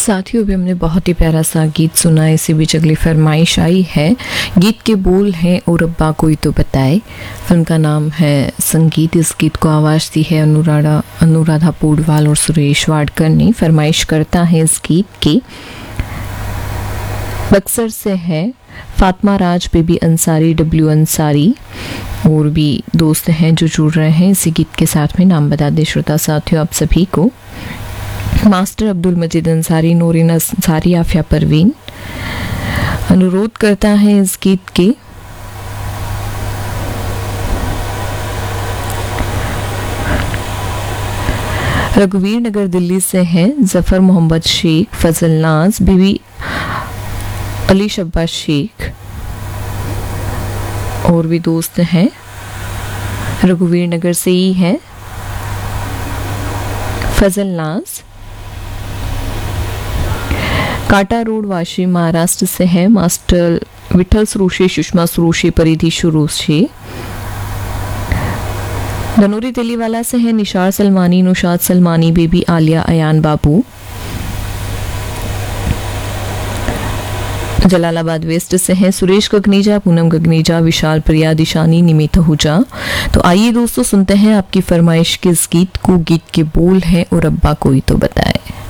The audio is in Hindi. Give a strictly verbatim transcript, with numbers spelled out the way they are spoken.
साथियों, भी हमने बहुत ही प्यारा सा गीत सुना। इसी बीच अगली फरमाइश आई है। गीत के बोल हैं और रब्बा कोई तो बताए। फिल्म का नाम है संगीत। इस गीत को आवाज़ दी है अनुराधा अनुराधा पौडवाल और सुरेश वाडकर ने। फरमाइश करता है इस गीत की बक्सर से है फातिमा राज, बेबी अंसारी, डब्ल्यू अंसारी और भी दोस्त हैं जो जुड़ रहे हैं इसी गीत के साथ में। नाम बता दें श्रोता साथियों आप सभी को। मास्टर अब्दुल मजीद अंसारी, नूरिन अंसारी, आफिया परवीन। अनुरोध करता है इस गीत के रघुवीर नगर दिल्ली से हैं जफर मोहम्मद शेख, फजल नाज, बीवी अली शब्बा शेख और भी दोस्त हैं रघुवीर नगर से ही हैं। फजल नाज काटा रोड वाशी महाराष्ट्र से है। मास्टर विठल सुरुशे, सुषमा सुरुशे, परिधि सुरुशे। धनोरी तेलीवाला से है निशार सलमानी, नुशाद सलमानी, बेबी आलिया, अयान बाबू। जलालाबाद वेस्ट से हैं सुरेश गगनीजा, पूनम गगनीजा, विशाल प्रिया, दिशानी, निमित हुजा। तो आइए दोस्तों सुनते हैं आपकी फरमाइश के इस गीत को। गीत के बोल हैं और रब्बा कोई तो बताए।